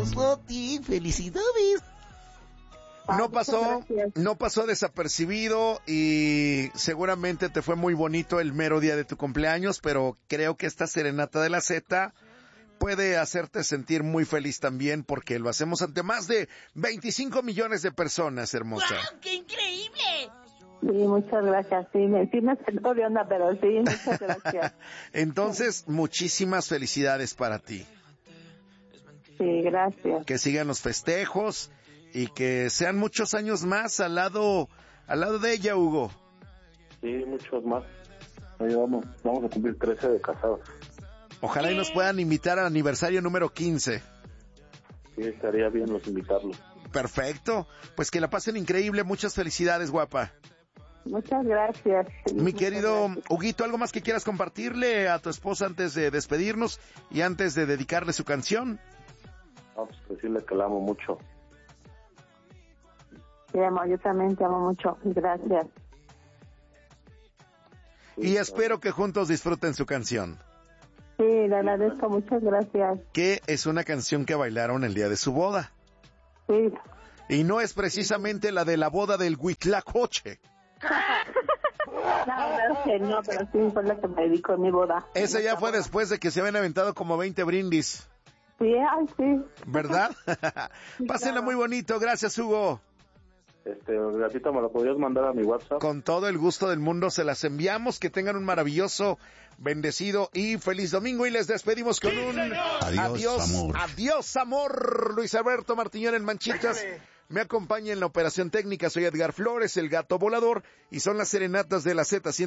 hermoso a ti. Felicidades. No pasó desapercibido y seguramente te fue muy bonito el mero día de tu cumpleaños, pero creo que esta serenata de la Z puede hacerte sentir muy feliz también porque lo hacemos ante más de 25 millones de personas, hermosa. ¡Wow! ¡Qué increíble! Sí, muchas gracias. Sí me siento de onda, pero sí, muchas gracias. Entonces, muchísimas felicidades para ti. Sí, gracias. Que sigan los festejos y que sean muchos años más al lado de ella, Hugo. Sí, muchos más. Ahí vamos a cumplir 13 de casados. Ojalá y nos puedan invitar al aniversario número 15. Sí, estaría bien invitarlos. Perfecto. Pues que la pasen increíble. Muchas felicidades, guapa. Muchas gracias. Mi querido Huguito, ¿algo más que quieras compartirle a tu esposa antes de despedirnos y antes de dedicarle su canción? Vamos a decirle que la amo mucho. Sí, amor, yo también te amo mucho. Gracias. Y espero que juntos disfruten su canción. Sí, le agradezco, muchas gracias. Que es una canción que bailaron el día de su boda. Sí. Y no es precisamente la de la boda del Huitlacoche. No, pero sí fue la que me dedico en mi boda. Esa ya fue después de que se habían aventado como 20 brindis. Sí, ay, sí. ¿Verdad? Pásenla muy bonito, gracias, Hugo. Gatito, ¿me lo podrías mandar a mi WhatsApp? Con todo el gusto del mundo se las enviamos. Que tengan un maravilloso, bendecido y feliz domingo. Y les despedimos con un adiós, amor. Luis Alberto Martiñón en Manchitas. Me acompaña en la operación técnica. Soy Edgar Flores, el gato volador. Y son las serenatas de la Z100.